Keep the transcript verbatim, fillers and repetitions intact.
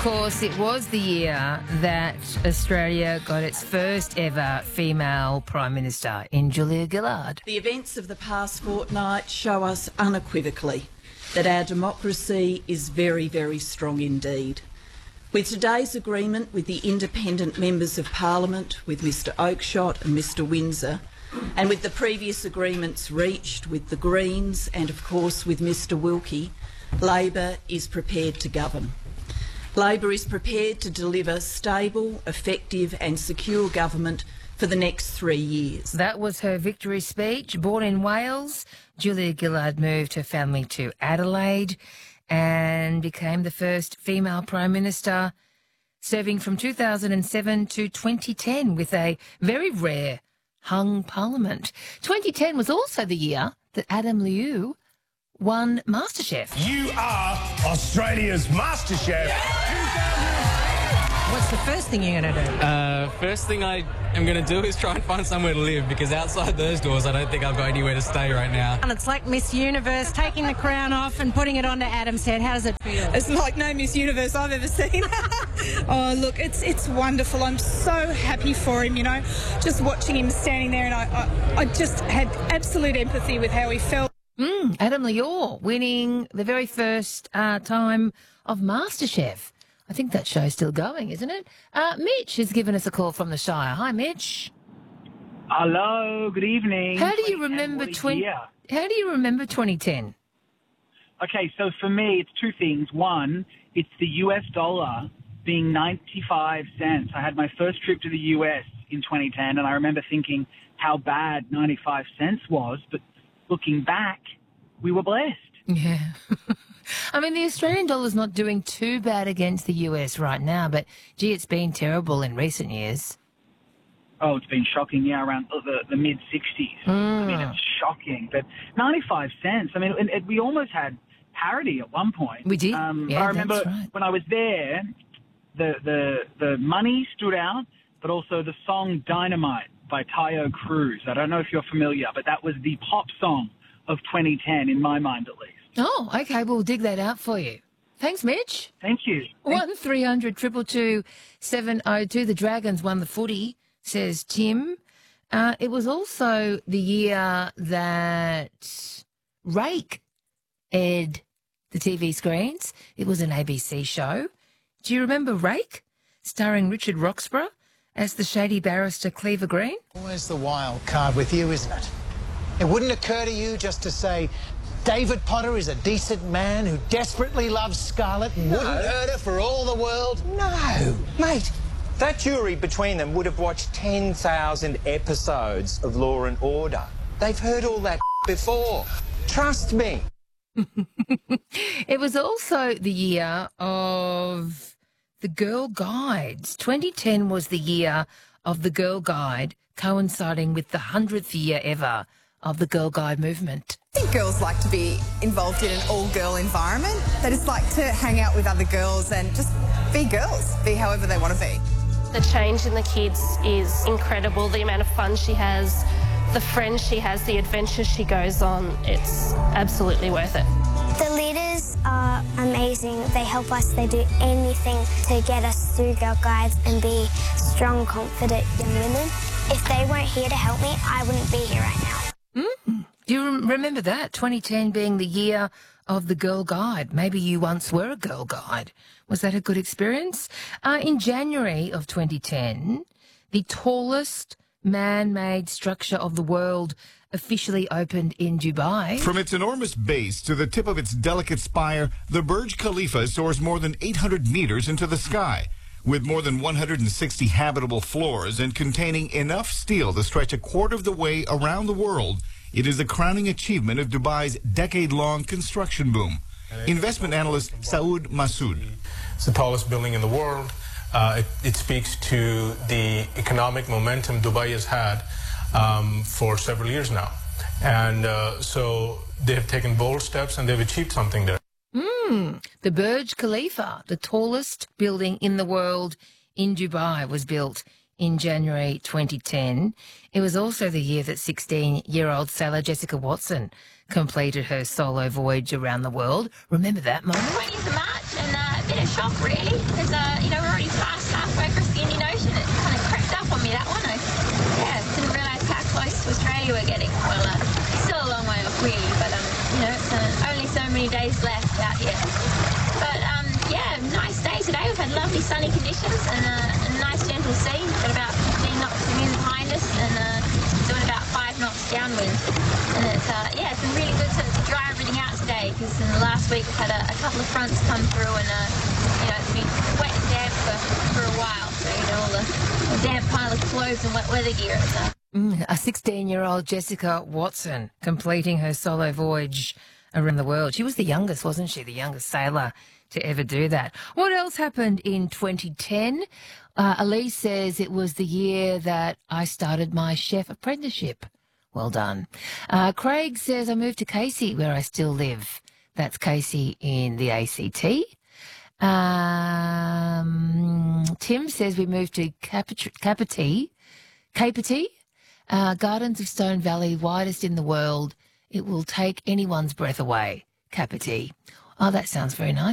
course, it was the year that Australia got its first ever female Prime Minister in Julia Gillard. The events of the past fortnight show us unequivocally that our democracy is very, very strong indeed. With today's agreement with the independent members of Parliament, with Mr Oakeshott and Mr Windsor, and with the previous agreements reached with the Greens and, of course, with Mr Wilkie, Labor is prepared to govern. Labor is prepared to deliver stable, effective and secure government for the next three years. That was her victory speech. Born in Wales, Julia Gillard moved her family to Adelaide and became the first female Prime Minister, serving from two thousand seven to twenty ten with a very rare hung parliament. twenty ten was also the year that Adam Liu won MasterChef. You are Australia's MasterChef. What's the first thing you're going to do? Uh, first thing I am going to do is try and find somewhere to live, because outside those doors I don't think I've got anywhere to stay right now. And it's like Miss Universe, taking the crown off and putting it onto Adam's head. How does it feel? It's like no Miss Universe I've ever seen. Oh, look, it's it's wonderful. I'm so happy for him, you know, just watching him standing there, and I, I, I just had absolute empathy with how he felt. Mm, Adam Lior winning the very first uh, time of MasterChef. I think that show's still going, isn't it? Uh, Mitch has given us a call from the Shire. Hi, Mitch. Hello, good evening. How do you remember twenty? How do you remember twenty ten? Okay, so for me, it's two things. One, it's the U S dollar being ninety-five cents. I had my first trip to the U S in twenty ten, and I remember thinking how bad ninety-five cents was. But looking back, we were blessed. Yeah. I mean, the Australian dollar's not doing too bad against the U S right now, but, gee, it's been terrible in recent years. Oh, it's been shocking, yeah, around the, the mid-sixties. Mm. I mean, it's shocking. But ninety-five cents, I mean, it, it, we almost had parity at one point. We did, um, yeah, I remember that's right. when I was there, the, the, the money stood out, but also the song Dynamite by Tayo Cruz. I don't know if you're familiar, but that was the pop song of twenty ten, in my mind at least. Oh, okay, we'll dig that out for you. Thanks, Mitch. Thank you. One three hundred two two seven oh two. The Dragons won the footy, says Tim. Uh, it was also the year that Rake aired the T V screens. It was an A B C show. Do you remember Rake, starring Richard Roxburgh as the shady barrister Cleaver Green? Always the wild card with you, isn't it? It wouldn't occur to you just to say David Potter is a decent man who desperately loves Scarlett and wouldn't hurt her for all the world? No, mate. That jury between them would have watched ten thousand episodes of Law and Order. They've heard all that before. Trust me. It was also the year of the Girl Guides. twenty ten was the year of the Girl Guide, coinciding with the hundredth year ever of the Girl Guide movement. I think girls like to be involved in an all-girl environment. They just like to hang out with other girls and just be girls, be however they want to be. The change in the kids is incredible. The amount of fun she has, the friends she has, the adventures she goes on, it's absolutely worth it. The leaders are amazing. They help us. They do anything to get us through Girl Guides and be strong, confident young women. If they weren't here to help me, I wouldn't be here right now. Mm. Do you remember that? twenty ten being the year of the Girl Guide. Maybe you once were a Girl Guide. Was that a good experience? Uh, in January of twenty ten, the tallest man-made structure of the world officially opened in Dubai. From its enormous base to the tip of its delicate spire, the Burj Khalifa soars more than eight hundred meters into the sky. With more than one hundred sixty habitable floors and containing enough steel to stretch a quarter of the way around the world, it is the crowning achievement of Dubai's decade-long construction boom. Investment analyst Saud Masood. It's the tallest building in the world. Uh, it, it speaks to the economic momentum Dubai has had um, for several years now. And uh, so they have taken bold steps and they've achieved something there. Mm, the Burj Khalifa, the tallest building in the world in Dubai, was built in January twenty ten. It was also the year that sixteen-year-old sailor Jessica Watson completed her solo voyage around the world. Remember that moment? twentieth of March, and uh, a bit of shock really, because uh, pretty fast halfway across the Indian Ocean. It kind of crept up on me, that one. I yeah, didn't realise how close to Australia we're getting. Well, uh, still a long way off, really, but um, you know, it's uh, only so many days left out here. But um, yeah, nice day today. We've had lovely sunny conditions and uh, a nice gentle sea. Got about fifteen knots of wind behind us and uh, doing about five knots downwind. And it's uh, yeah, it's been really good to, to dry everything out today because in the last week we've had a, a couple of fronts come through and uh, you know, it's been wet and damp for, for a while. So you know, all the, the damp pile of clothes and wet weather gear. It's, uh, Mm, a sixteen-year-old Jessica Watson completing her solo voyage around the world. She was the youngest, wasn't she? The youngest sailor to ever do that. What else happened in twenty ten? Uh, Elise says it was the year that I started my chef apprenticeship. Well done. Uh, Craig says I moved to Casey, where I still live. That's Casey in the A C T. Um, Tim says we moved to Capati, Capati, Capati. Uh, Gardens of Stone Valley, widest in the world. It will take anyone's breath away. Capiti. Oh, that sounds very nice.